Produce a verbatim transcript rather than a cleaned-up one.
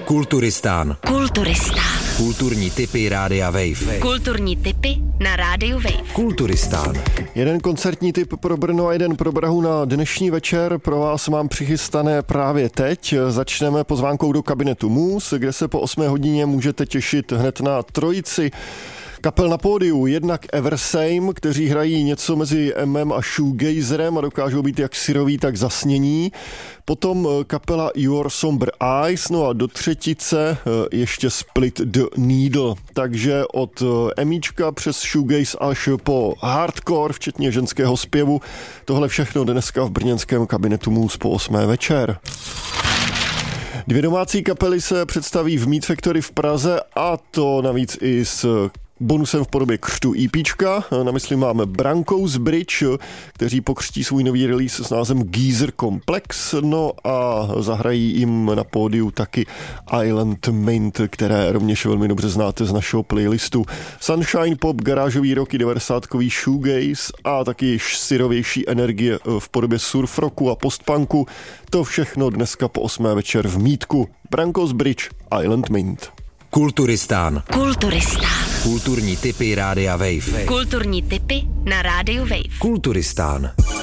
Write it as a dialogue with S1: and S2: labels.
S1: Kulturistán.
S2: Kulturistán.
S1: Kulturní tipy Rádia Wave.
S2: Kulturní tipy na Rádiu Wave.
S1: Kulturistán.
S3: Jeden koncertní tip pro Brno a jeden pro Prahu na dnešní večer. Pro vás mám přichystané právě teď. Začneme pozvánkou do kabinetu Muse, kde se po osmé hodině můžete těšit hned na trojici kapel na pódiu, jednak Eversame, kteří hrají něco mezi emem a shoegazerem a dokážou být jak syroví, tak zasnění. Potom kapela Your Somber Eyes, no a do třetice ještě Split the Needle. Takže od emíčka přes shoegaze až po hardcore, včetně ženského zpěvu. Tohle všechno dneska v brněnském kabinetu Muse po osmé večer. Dvě domácí kapely se představí v Meat Factory v Praze a to navíc i s bonusem v podobě křtu EPčka. Na mysli máme Brankos Bridge, kteří pokřtí svůj nový release s názvem Geezer Complex, no a zahrají jim na pódiu taky Island Mint, které rovněž velmi dobře znáte z našeho playlistu. Sunshine Pop, garážový rock i devadesátkový shoegaze a taky syrovější energie v podobě surf rocku a postpunku. To všechno dneska po osmé večer v Mítku. Brankos Bridge, Island Mint.
S1: Kulturistán.
S2: Kulturistán.
S1: Kulturní tipy Rádia Wave.
S2: Kulturní tipy na Rádiu Wave.
S1: Kulturistán.